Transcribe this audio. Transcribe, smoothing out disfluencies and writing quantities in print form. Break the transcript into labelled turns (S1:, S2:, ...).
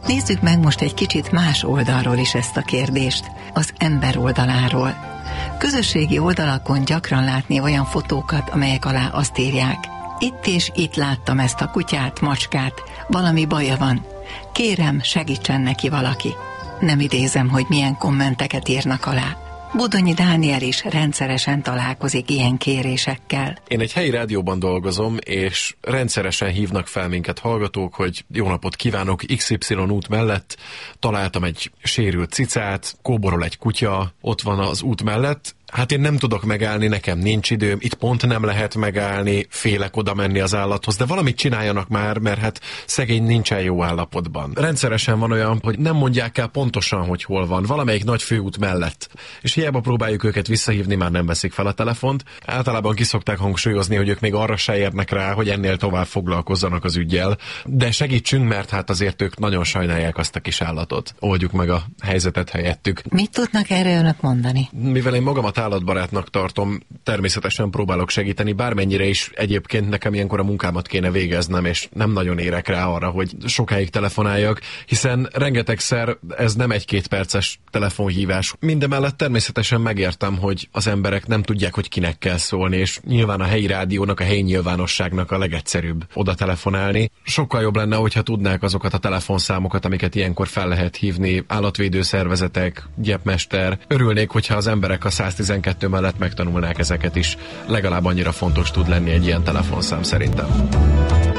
S1: Nézzük meg most egy kicsit más oldalról is ezt a kérdést, az ember oldaláról. Közösségi oldalakon gyakran látni olyan fotókat, amelyek alá azt írják: itt és itt láttam ezt a kutyát, macskát, valami baja van. Kérem, segítsen neki valaki. Nem idézem, hogy milyen kommenteket írnak alá. Budonyi Dániel is rendszeresen találkozik ilyen kérésekkel.
S2: Én egy helyi rádióban dolgozom, és rendszeresen hívnak fel minket hallgatók, hogy jó napot kívánok, XY út mellett találtam egy sérült cicát, kóborol egy kutya, ott van az út mellett. Hát én nem tudok megállni, nekem nincs időm, itt pont nem lehet megállni, félek oda menni az állathoz, de valamit csináljanak már, mert hát szegény nincsen jó állapotban. Rendszeresen van olyan, hogy nem mondják el pontosan, hogy hol van, valamelyik nagy főút mellett. És hiába próbáljuk őket visszahívni, már nem veszik fel a telefont. Általában ki szokták hangsúlyozni, hogy ők még arra se érnek rá, hogy ennél tovább foglalkozzanak az üggyel. De segítsünk, mert hát azért ők nagyon sajnálják azt a kis állatot. Oldjuk meg a helyzetet helyettük.
S1: Mit tudnak erre önök mondani?
S2: Mivel én magamat állatbarátnak tartom, természetesen próbálok segíteni, bármennyire is egyébként nekem ilyenkor a munkámat kéne végeznem, és nem nagyon érek rá arra, hogy sokáig telefonáljak, hiszen rengetegszer ez nem egy-két perces telefonhívás. Mindemellett természetesen megértem, hogy az emberek nem tudják, hogy kinek kell szólni, és nyilván a helyi rádiónak, a helyi nyilvánosságnak a legegyszerűbb oda telefonálni. Sokkal jobb lenne, hogyha tudnák azokat a telefonszámokat, amiket ilyenkor fel lehet hívni, állatvédő szervezetek, gyepmester. Örülnék, hogyha az emberek a 112 mellett megtanulnák ezeket is. Legalább annyira fontos tud lenni egy ilyen telefonszám szerintem.